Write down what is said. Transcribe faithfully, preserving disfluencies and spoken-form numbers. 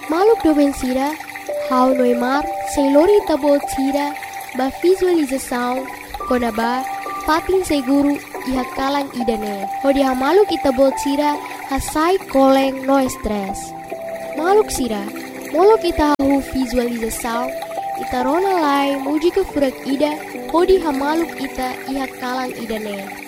Maluk doben sira, hau noimar, seilori tabot sira, ba visualização, konaba, patin seguru, iha kalang idane. Hodi ha maluk itabot sira, hasai koleng no stress. Maluk sira, molok ita hu visualização, ita rona lai muji ke furak ida, hodi ha maluk ita iha kalang idane.